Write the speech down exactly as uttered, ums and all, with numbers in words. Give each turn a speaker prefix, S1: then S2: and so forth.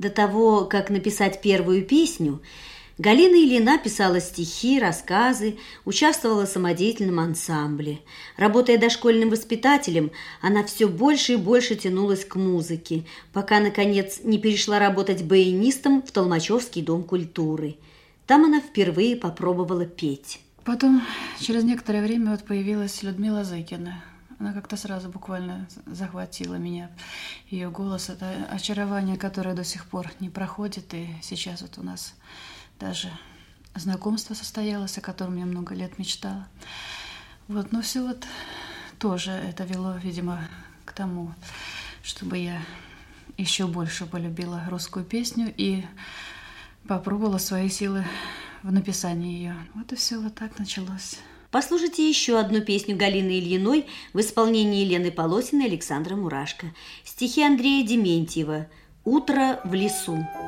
S1: До того, как написать первую песню, Галина Ильина писала стихи, рассказы, участвовала в самодеятельном ансамбле. Работая дошкольным воспитателем, она все больше и больше тянулась к музыке, пока, наконец, не перешла работать баянистом в Толмачевский дом культуры. Там она впервые попробовала петь.
S2: Потом, через некоторое время, вот появилась Людмила Зыкина. Она как-то сразу буквально захватила меня. Ее голос – это очарование, которое до сих пор не проходит. И сейчас вот у нас даже знакомство состоялось, о котором я много лет мечтала. Вот, но все вот тоже это вело, видимо, к тому, чтобы я еще больше полюбила русскую песню и попробовала свои силы в написании ее. Вот и все вот так началось.
S1: Послушайте еще одну песню Галины Ильиной в исполнении Елены Полосиной и Александра Мурашко. Стихи Андрея Дементьева «Утро в лесу».